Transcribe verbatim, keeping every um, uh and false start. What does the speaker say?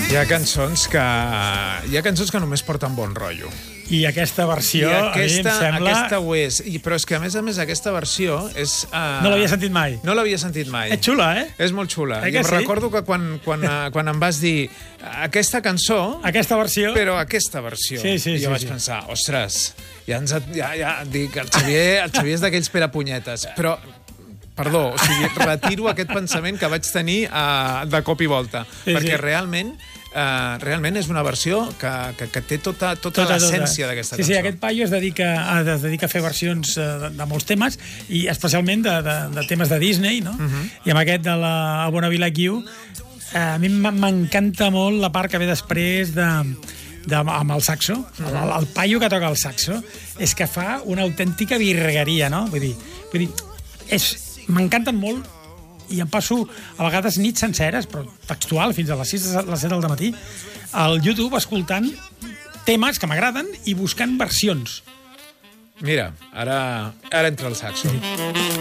Hi ha cançons que... Hi ha cançons que només porten bon rotllo. I aquesta versió, I aquesta, a mi em sembla... Aquesta ho és. I, però és que, a més a més, aquesta versió és... Uh... No l'havia sentit mai. No l'havia sentit mai. És xula, eh? És molt xula. Eh I em sí? recordo que quan, quan, uh, quan em vas dir aquesta cançó... Aquesta versió... Però aquesta versió. Sí, sí, I jo sí, vaig sí. pensar, ostres, ja ens... Ja, ja, dic, el Xavier, el Xavier és d'aquells perapunyetes. Però... Perdó, o sigui, retiro aquest pensament que vaig tenir uh, de cop i volta. Sí, perquè sí. realment... Uh, realment és una versió que, que, que té tota, tota, tota l'essència d'aquesta sí, cançó. Sí, aquest paio es dedica a, es dedica a fer versions de, de molts temes, i especialment de, de, de temes de Disney, no? Uh -huh. I amb aquest de la I Wanna Be Like You, eh, a mi m'encanta molt la part que ve després de, de, amb el saxo. Uh -huh. el, el paio que toca el saxo és que fa una autèntica virgueria, no? Vull dir, vull dir és, m'encanten molt, i em passo a vegades nits senceres, però textual, fins a les sis a les set del matí, al YouTube escoltant temes que m'agraden i buscant versions. Mira, ara, ara entra el saxo. Sí.